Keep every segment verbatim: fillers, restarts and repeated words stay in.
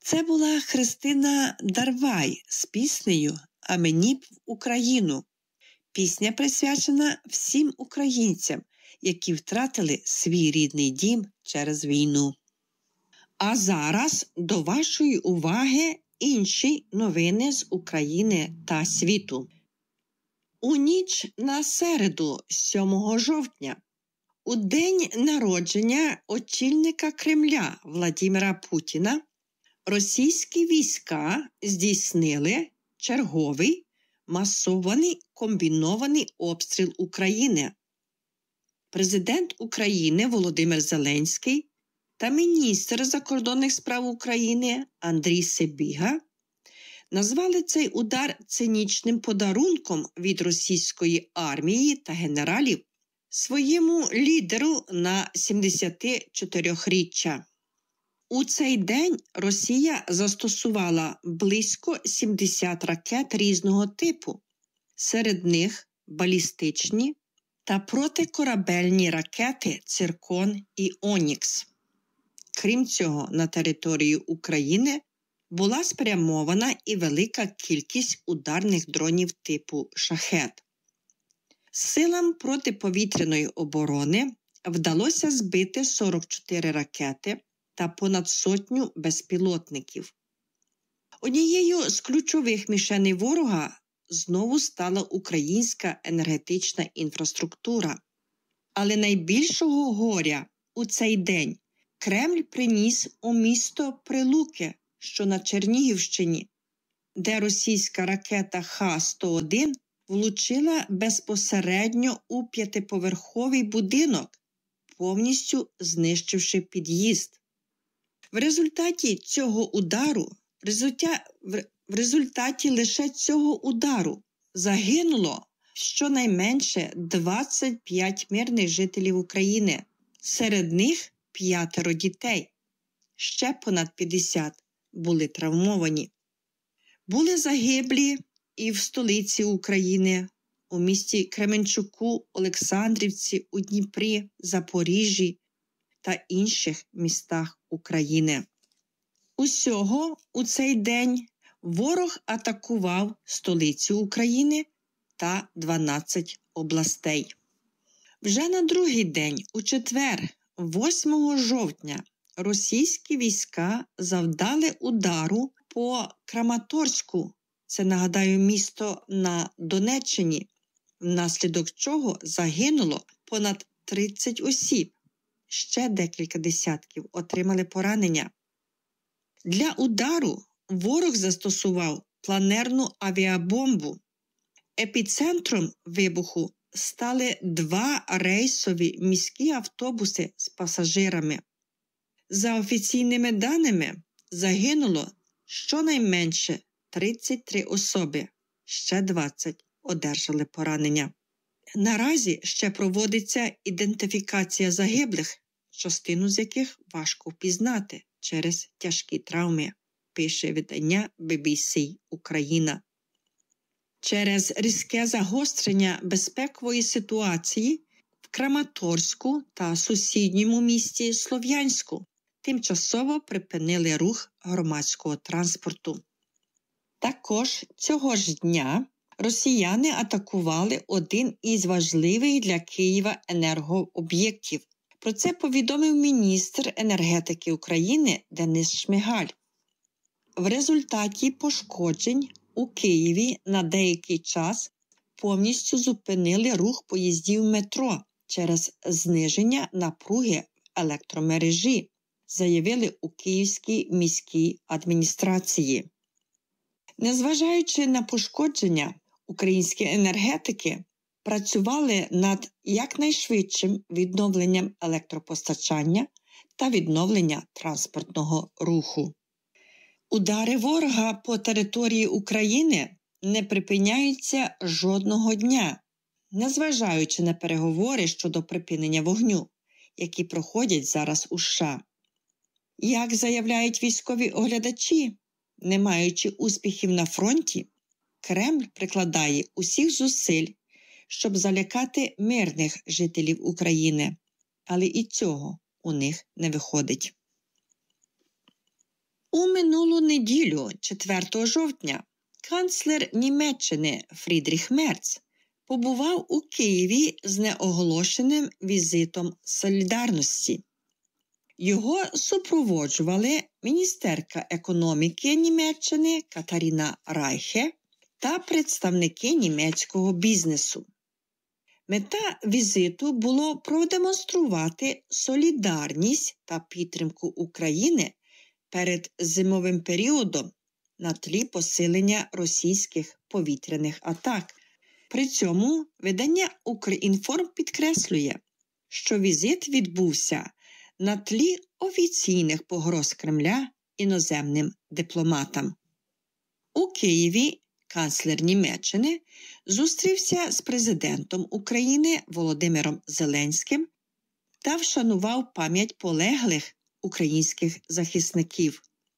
Це була Христина Дарвай з піснею «А мені б в Україну». Пісня присвячена всім українцям, які втратили свій рідний дім через війну. А зараз до вашої уваги інші новини з України та світу. У ніч на середу, сьомого жовтня, у день народження очільника Кремля Владимира Путіна, російські війська здійснили черговий масований комбінований обстріл України. Президент України Володимир Зеленський та міністр закордонних справ України Андрій Сибіга назвали цей удар цинічним подарунком від російської армії та генералів своєму лідеру на сімдесятичотириріччя. У цей день Росія застосувала близько сімдесят ракет різного типу, серед них балістичні та протикорабельні ракети «Циркон» і «Онікс». Крім цього, на територію України була спрямована і велика кількість ударних дронів типу «Шахед». Силам протиповітряної оборони вдалося збити сорок чотири ракети та понад сотню безпілотників. Однією з ключових мішеней ворога знову стала українська енергетична інфраструктура. Але найбільшого горя у цей день Кремль приніс у місто Прилуки, що на Чернігівщині, де російська ракета Х сто один влучила безпосередньо у п'ятиповерховий будинок, повністю знищивши під'їзд. В результаті цього удару, в результаті, в результаті лише цього удару загинуло щонайменше двадцять п'ять мирних жителів України, серед них п'ятеро дітей. Ще понад п'ятдесят були травмовані. Були загиблі і в столиці України, у місті Кременчуку, Олександрівці, у Дніпрі, Запоріжжі та інших містах України. Усього у цей день ворог атакував столицю України та дванадцять областей. Вже на другий день, у четвер, восьмого жовтня, російські війська завдали удару по Краматорську, це, нагадаю, місто на Донеччині, внаслідок чого загинуло понад тридцять осіб. Ще декілька десятків отримали поранення. Для удару ворог застосував планерну авіабомбу. Епіцентром вибуху стали два рейсові міські автобуси з пасажирами. За офіційними даними, загинуло щонайменше тридцять три особи, ще двадцять одержали поранення. Наразі ще проводиться ідентифікація загиблих, частину з яких важко впізнати через тяжкі травми, пише видання бі бі сі Україна. Через різке загострення безпекової ситуації в Краматорську та сусідньому місті Слов'янську тимчасово припинили рух громадського транспорту. Також цього ж дня росіяни атакували один із важливих для Києва енергооб'єктів. Про це повідомив міністр енергетики України Денис Шмигаль. В результаті пошкоджень у Києві на деякий час повністю зупинили рух поїздів метро через зниження напруги в електромережі, заявили у Київській міській адміністрації. Незважаючи на пошкодження, українські енергетики працювали над якнайшвидшим відновленням електропостачання та відновлення транспортного руху. Удари ворога по території України не припиняються жодного дня, незважаючи на переговори щодо припинення вогню, які проходять зараз у США. Як заявляють військові оглядачі, не маючи успіхів на фронті, Кремль прикладає усіх зусиль, щоб залякати мирних жителів України, але і цього у них не виходить. У минулу неділю, четвертого жовтня, канцлер Німеччини Фрідріх Мерц побував у Києві з неоголошеним візитом солідарності. Його супроводжували міністерка економіки Німеччини Катаріна Райхе та представники німецького бізнесу. Мета візиту було продемонструвати солідарність та підтримку України перед зимовим періодом на тлі посилення російських повітряних атак. При цьому видання «Укрінформ» підкреслює, що візит відбувся на тлі офіційних погроз Кремля іноземним дипломатам. У Києві канцлер Німеччини зустрівся з президентом України Володимиром Зеленським та вшанував пам'ять полеглих українських захисників.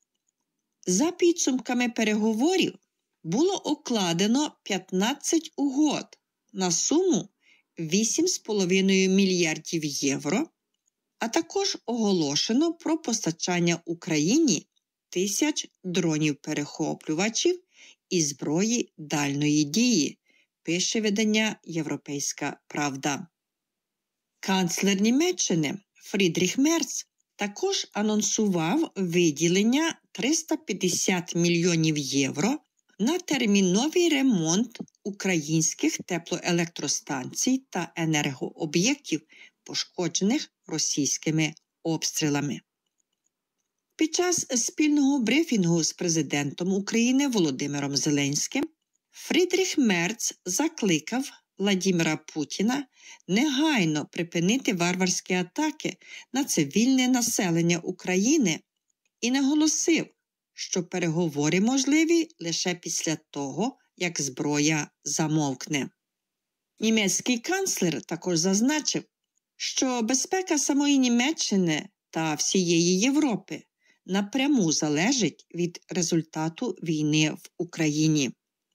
За підсумками переговорів було укладено п'ятнадцять угод на суму вісім з половиною мільярдів євро, а також оголошено про постачання Україні тисяч дронів-перехоплювачів і зброї дальної дії, пише видання «Європейська правда». Канцлер Німеччини Фрідріх Мерц також анонсував виділення триста п'ятдесят мільйонів євро на терміновий ремонт українських теплоелектростанцій та енергооб'єктів, пошкоджених російськими обстрілами. Під час спільного брифінгу з президентом України Володимиром Зеленським Фрідріх Мерц закликав Владимира Путіна негайно припинити варварські атаки на цивільне населення України і наголосив, що переговори можливі лише після того, як зброя замовкне. Німецький канцлер також зазначив, що безпека самої Німеччини та всієї Європи напряму залежить від результату війни в Україні.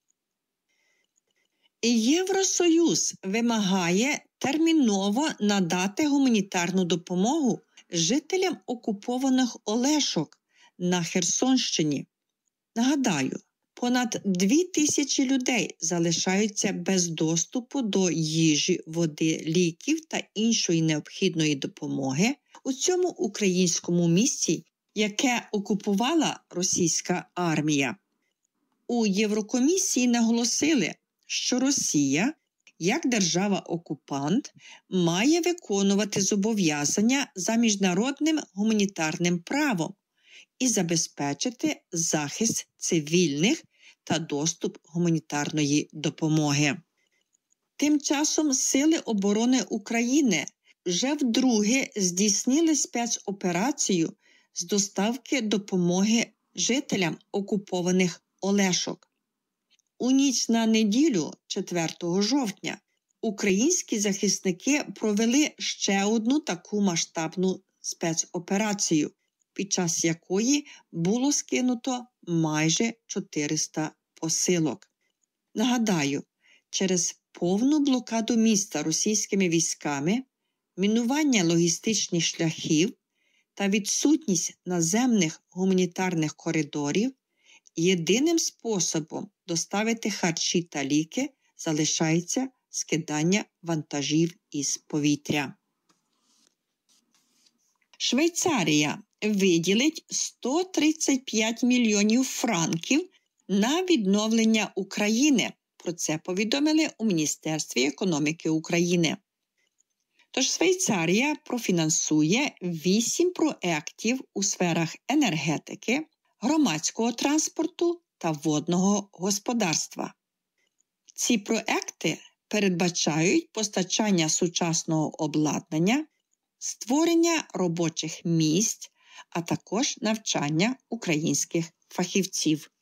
Євросоюз вимагає терміново надати гуманітарну допомогу жителям окупованих Олешок на Херсонщині. Нагадаю, понад дві тисячі людей залишаються без доступу до їжі, води, ліків та іншої необхідної допомоги у цьому українському місті, яке окупувала російська армія. У Єврокомісії наголосили, що Росія, як держава-окупант, має виконувати зобов'язання за міжнародним гуманітарним правом і забезпечити захист цивільних та доступ гуманітарної допомоги. Тим часом Сили оборони України вже вдруге здійснили спецоперацію з доставки допомоги жителям окупованих Олешок. У ніч на неділю, четвертого жовтня, українські захисники провели ще одну таку масштабну спецоперацію, під час якої було скинуто майже чотириста посилок. Нагадаю, через повну блокаду міста російськими військами, мінування логістичних шляхів та відсутність наземних гуманітарних коридорів, єдиним способом доставити харчі та ліки залишається скидання вантажів із повітря. Швейцарія виділить сто тридцять п'ять мільйонів франків на відновлення України. Про це повідомили у Міністерстві економіки України. Тож Швейцарія профінансує вісім проєктів у сферах енергетики, громадського транспорту та водного господарства. Ці проекти передбачають постачання сучасного обладнання, створення робочих місць, а також навчання українських фахівців.